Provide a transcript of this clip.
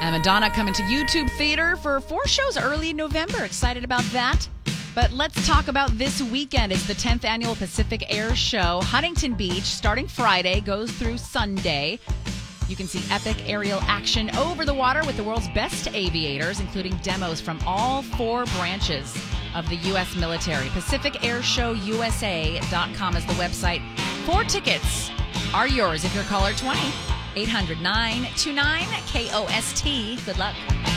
And Madonna coming to YouTube Theater for 4 shows early in November. Excited about that. But let's talk about this weekend. It's the 10th annual Pacific Air Show. Huntington Beach, starting Friday, goes through Sunday. You can see epic aerial action over the water with the world's best aviators, including demos from all 4 branches of the U.S. military. PacificAirShowUSA.com is the website. 4 tickets are yours if you're caller 20. 800-929-KOST. Good luck.